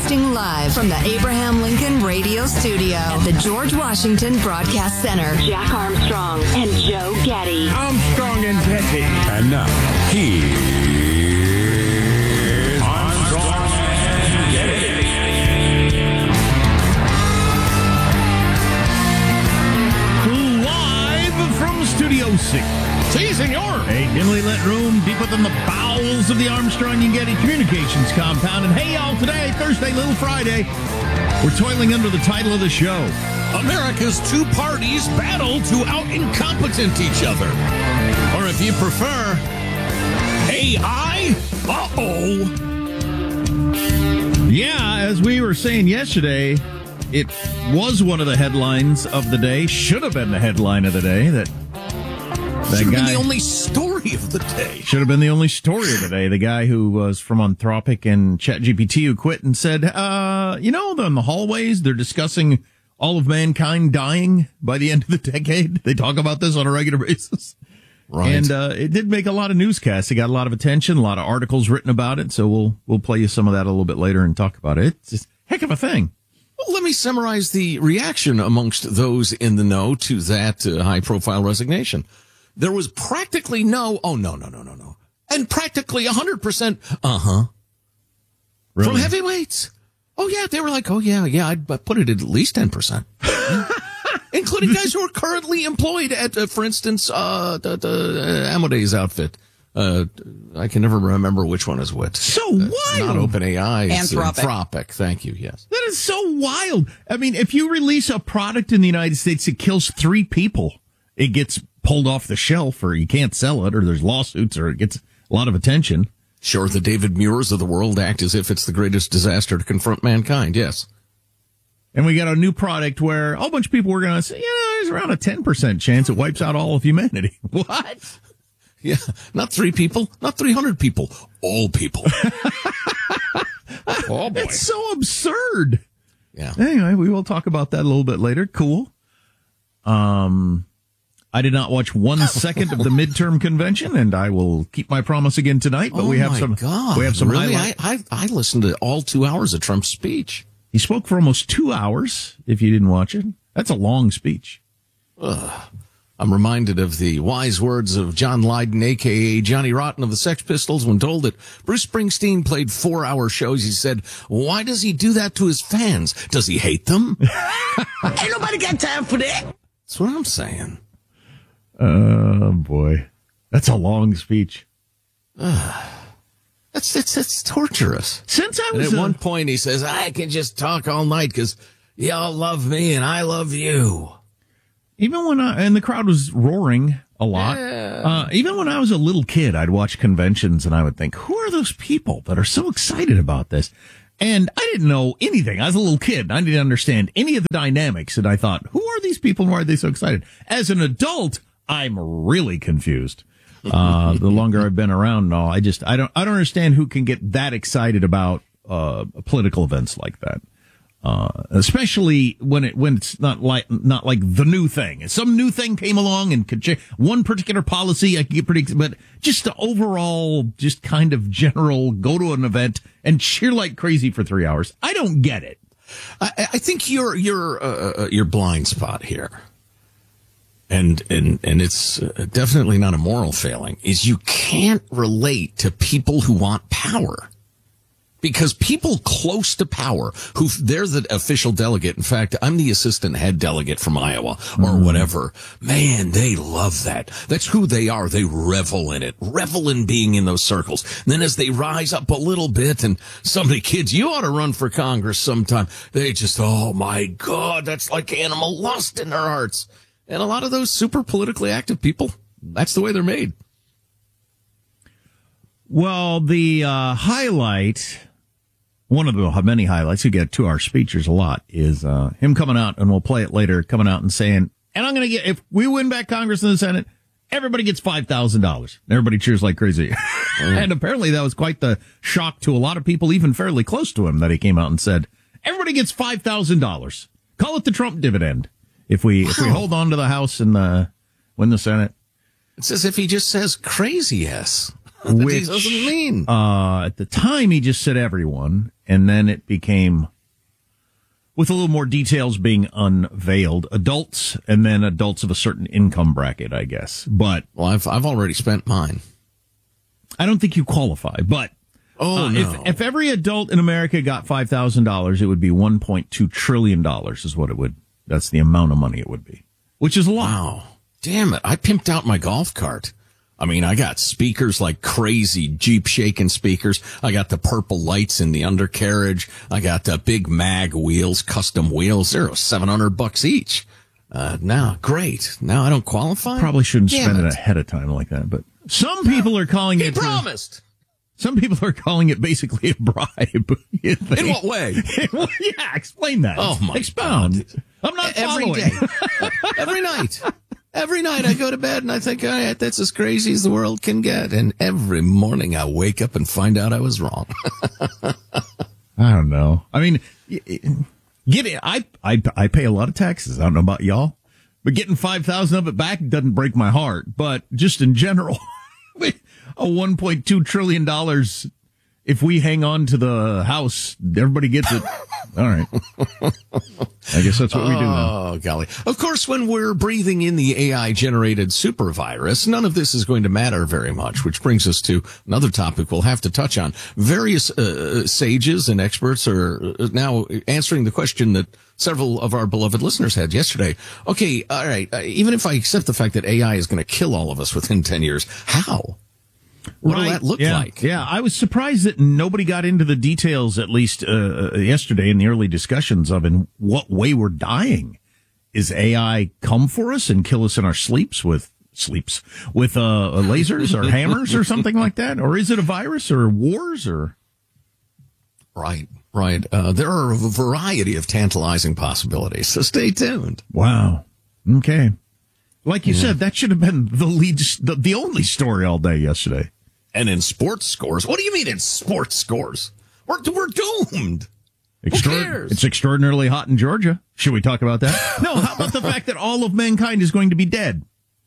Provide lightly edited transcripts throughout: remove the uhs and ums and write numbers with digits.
Broadcasting live from the Abraham Lincoln Radio Studio at the George Washington Broadcast Center. Jack Armstrong and Joe Getty. Armstrong and Getty. And now, here's Armstrong and Getty. Live from Studio C. Si, senor. A dimly lit room deep within the bowels of the Armstrong and Getty Communications compound. And hey, y'all, today, Thursday, Little Friday, we're toiling under the title of the show. America's two parties battle to out-incompetent each other. Or if you prefer, AI, uh-oh. Yeah, as we were saying yesterday, it was one of the headlines of the day, should have been the headline of the day, that should have been the only story of the day. Should have been the only story of the day. The guy who was from Anthropic and ChatGPT who quit and said, in the hallways, they're discussing all of mankind dying by the end of the decade. They talk about this on a regular basis. Right. And it did make a lot of newscasts. It got a lot of attention, a lot of articles written about it. So we'll play you some of that a little bit later and talk about it. It's just a heck of a thing. Well, let me summarize the reaction amongst those in the know to that high-profile resignation. There was practically no, no. And practically 100%, Really? From heavyweights. Oh, yeah, they were like, I'd put it at least 10%. Including guys who are currently employed at, for instance, the Amadeus outfit. I can never remember which one is which. So wild. Not OpenAI. It's Anthropic. Thank you, yes. That is so wild. I mean, if you release a product in the United States that kills 3 people, it gets pulled off the shelf, or you can't sell it, or there's lawsuits, or it gets a lot of attention. Sure, the David Muirs of the world act as if it's the greatest disaster to confront mankind, yes. And we got a new product where a whole bunch of people were going to say, there's around a 10% chance it wipes out all of humanity. What? Yeah, not 3 people, not 300 people, all people. Oh, boy. It's so absurd. Yeah. Anyway, we will talk about that a little bit later. Cool. I did not watch 1 second of the midterm convention, and I will keep my promise again tonight. But we have some. God. We have some. Really? Highlights. I listened to all 2 hours of Trump's speech. He spoke for almost 2 hours. If you didn't watch it, that's a long speech. I'm reminded of the wise words of John Lydon, a.k.a. Johnny Rotten of the Sex Pistols, when told that Bruce Springsteen played 4-hour shows. He said, why does he do that to his fans? Does he hate them? Ain't nobody got time for that. That's what I'm saying. Oh, boy. That's a long speech. It's torturous. Since I And was at one point he says, I can just talk all night because y'all love me and I love you. even when and the crowd was roaring a lot. Even when I was a little kid, I'd watch conventions and I would think, who are those people that are so excited about this? And I didn't know anything. I was a little kid. I didn't understand any of the dynamics. And I thought, who are these people and why are they so excited? As an adult, I'm really confused. The longer I've been around, I don't understand who can get that excited about political events like that. Especially when it's not like the new thing. If some new thing came along and could change one particular policy, I could get pretty, but just the overall, just kind of general, go to an event and cheer like crazy for 3 hours. I don't get it. I think your blind spot here, and it's definitely not a moral failing, is you can't relate to people who want power. Because people close to power, they're the official delegate. In fact, I'm the assistant head delegate from Iowa or whatever. Man, they love that. That's who they are. They revel in it, revel in being in those circles. And then as they rise up a little bit and somebody, kids, you ought to run for Congress sometime. They just, oh my God, that's like animal lust in their hearts. And a lot of those super politically active people, that's the way they're made. Well, the highlight, one of the many highlights, you get 2-hour speech, there's a lot, is him coming out, and we'll play it later, coming out and saying, and I'm going to get, if we win back Congress and the Senate, everybody gets $5,000. Everybody cheers like crazy. And apparently that was quite the shock to a lot of people, even fairly close to him, that he came out and said, everybody gets $5,000. Call it the Trump dividend. If we hold on to the House and win the Senate. It's as if he just says crazy yes. Which doesn't mean. At the time, he just said everyone, and then it became, with a little more details being unveiled, adults, and then adults of a certain income bracket, I guess. But Well, I've already spent mine. I don't think you qualify. But Oh, no. if every adult in America got $5,000, it would be $1.2 trillion is what it would. That's the amount of money it would be, which is a lot. Wow. Damn it. I pimped out my golf cart. I mean, I got speakers like crazy, Jeep shaking speakers. I got the purple lights in the undercarriage. I got the big mag wheels, custom wheels. They're $700 each. Now, great. Now I don't qualify? Probably shouldn't Damn spend it it ahead of time like that. But some people are calling He it. promised. Some people are calling it basically a bribe. In what way? Well, yeah, explain that. Oh, my Expound. God. I'm not Every following. day. Every night. Every night I go to bed and I think, all right, that's as crazy as the world can get. And every morning I wake up and find out I was wrong. I don't know. I mean, get it. I pay a lot of taxes. I don't know about y'all, but getting 5,000 of it back doesn't break my heart. But just in general, a $1.2 trillion. If we hang on to the house, everybody gets it. All right. I guess that's what we do now. Oh, golly. Of course, when we're breathing in the AI-generated super virus, none of this is going to matter very much, which brings us to another topic we'll have to touch on. Various sages and experts are now answering the question that several of our beloved listeners had yesterday. Okay, all right, even if I accept the fact that AI is going to kill all of us within 10 years, how? What will that look like? Yeah, I was surprised that nobody got into the details, at least yesterday in the early discussions of in what way we're dying. Is AI come for us and kill us in our sleeps with lasers or hammers or something like that? Or is it a virus or wars or? Right. There are a variety of tantalizing possibilities, so stay tuned. Wow. Okay. Like you said, that should have been the only story all day yesterday. And in sports scores, what do you mean in sports scores? We're doomed. Who cares? It's extraordinarily hot in Georgia. Should we talk about that? No, how about the fact that all of mankind is going to be dead?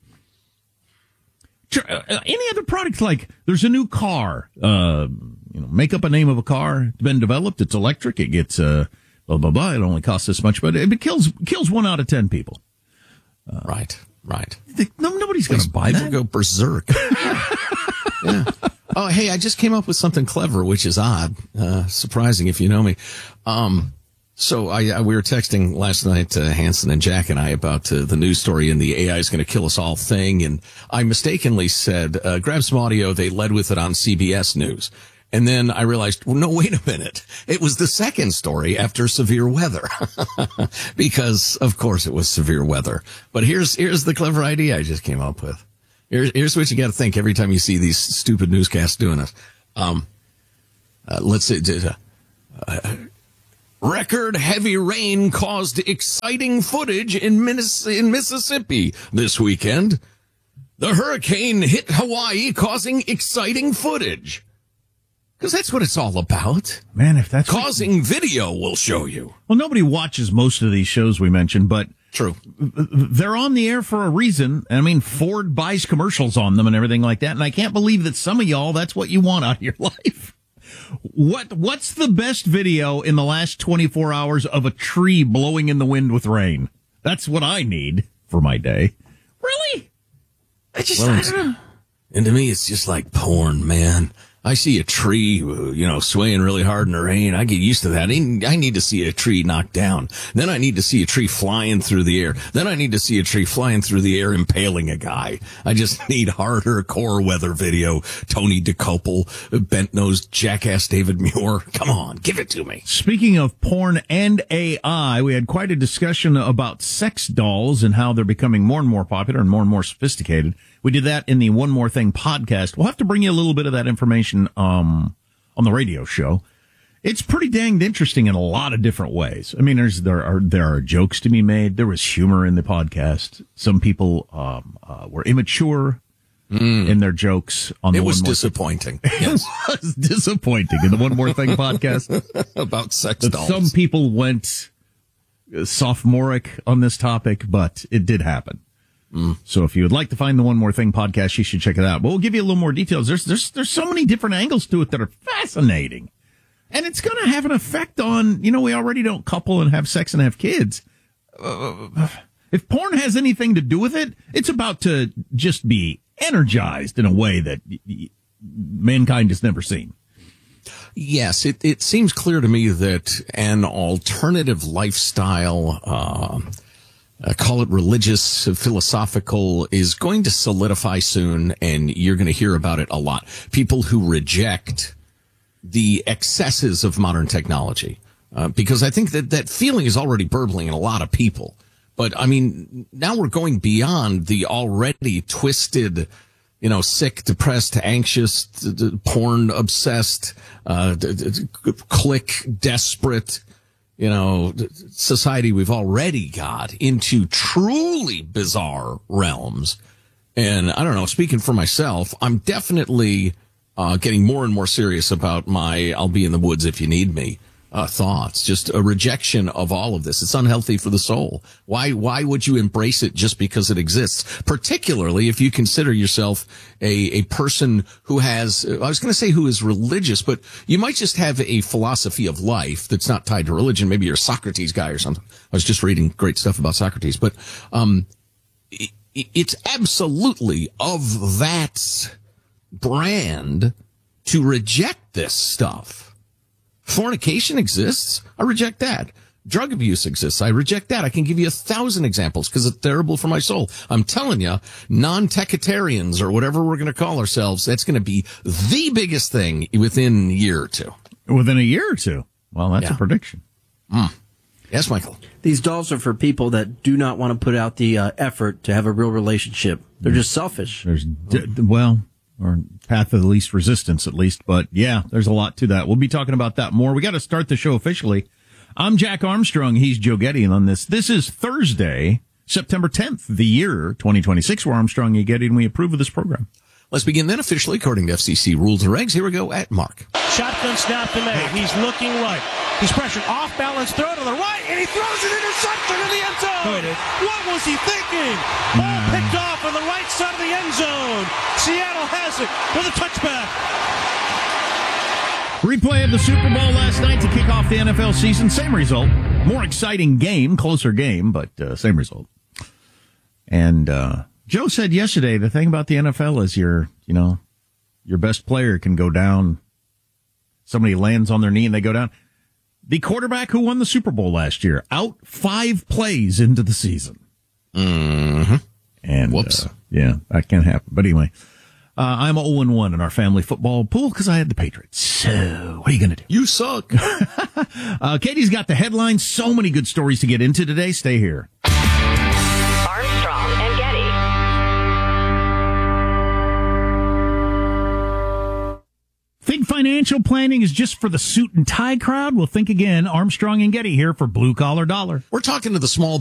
Any other product, like there's a new car, make up a name of a car. It's been developed. It's electric. It gets, blah, blah, blah. It only costs this much, but it kills 1 out of 10 people. Right. Nobody's going to buy People that. Go berserk. Yeah. Oh, hey, I just came up with something clever, which is odd, surprising if you know me. So we were texting last night, Hanson and Jack and I, about the news story and the AI is going to kill us all thing. And I mistakenly said, grab some audio. They led with it on CBS News. And then I realized, well, no, wait a minute. It was the second story after severe weather. Because, of course, it was severe weather. But here's the clever idea I just came up with. Here's what you got to think every time you see these stupid newscasts doing it. Let's say, record heavy rain caused exciting footage in Mississippi this weekend. The hurricane hit Hawaii, causing exciting footage. Because that's what it's all about. Man, if that's causing video, will show you. Well, nobody watches most of these shows we mentioned, but true, they're on the air for a reason. I mean, Ford buys commercials on them and everything like that. And I can't believe that some of y'all, that's what you want out of your life. What's the best video in the last 24 hours of a tree blowing in the wind with rain? That's what I need for my day. Really? I don't know. And to me, it's just like porn, man. I see a tree, swaying really hard in the rain. I get used to that. I need to see a tree knocked down. Then I need to see a tree flying through the air. Then I need to see a tree flying through the air impaling a guy. I just need harder core weather video. Tony DeCopel, bent-nosed jackass David Muir. Come on, give it to me. Speaking of porn and AI, we had quite a discussion about sex dolls and how they're becoming more and more popular and more sophisticated. We did that in the One More Thing podcast. We'll have to bring you a little bit of that information on the radio show. It's pretty danged interesting in a lot of different ways. I mean, there are jokes to be made. There was humor in the podcast. Some people were immature in their jokes on the It One was More disappointing. Thing. Yes. It was disappointing in the One More Thing podcast. About sex dolls. Some people went sophomoric on this topic, but it did happen. So if you would like to find the One More Thing podcast, you should check it out. But we'll give you a little more details. There's so many different angles to it that are fascinating. And it's going to have an effect on, we already don't couple and have sex and have kids. If porn has anything to do with it, it's about to just be energized in a way that mankind has never seen. Yes, it seems clear to me that an alternative lifestyle, call it religious, philosophical, is going to solidify soon, and you're going to hear about it a lot. People who reject the excesses of modern technology, because I think that feeling is already burbling in a lot of people. But I mean, now we're going beyond the already twisted, sick, depressed, anxious, porn obsessed, click desperate, society we've already got into truly bizarre realms. And I don't know, speaking for myself, I'm definitely getting more and more serious about my "I'll be in the woods if you need me" thoughts. Just a rejection of all of this. It's unhealthy for the soul. Why would you embrace it just because it exists? Particularly if you consider yourself a person who has, I was going to say who is religious, but you might just have a philosophy of life that's not tied to religion. Maybe you're a Socrates guy or something. I was just reading great stuff about Socrates, but it's absolutely of that brand to reject this stuff. Fornication exists. I reject that. Drug abuse exists. I reject that. I can give you 1,000 examples because it's terrible for my soul. I'm telling you, non-techitarians or whatever we're going to call ourselves, that's going to be the biggest thing within a year or two. Within a year or two? Well, that's a prediction. Yes, Michael. These dolls are for people that do not want to put out the effort to have a real relationship. They're just selfish. Or path of the least resistance, at least. But yeah, there's a lot to that. We'll be talking about that more. We got to start the show officially. I'm Jack Armstrong. He's Joe Getty. And on this is Thursday, September 10th, the year 2026. We're Armstrong and Getty, and we approve of this program. Let's begin then officially according to FCC rules and regs. Here we go at Mark. Shotgun snap to May. He's looking right. He's pressured. Off balance throw to the right, and he throws an interception in the end zone. What was he thinking? Ball picked off on the right side of the end zone. Seattle has it with a touchback. Replay of the Super Bowl last night to kick off the NFL season. Same result. More exciting game, closer game, but same result. And Joe said yesterday, the thing about the NFL is your best player can go down. Somebody lands on their knee and they go down. The quarterback who won the Super Bowl last year, out 5 plays into the season. Mm-hmm. And, whoops. That can't happen. But anyway, I'm 0-1 in our family football pool because I had the Patriots. So, what are you going to do? You suck. Katie's got the headlines. So many good stories to get into today. Stay here. Armstrong and Getty. Think financial planning is just for the suit and tie crowd? Well, think again. Armstrong and Getty here for Blue Collar Dollar. We're talking to the small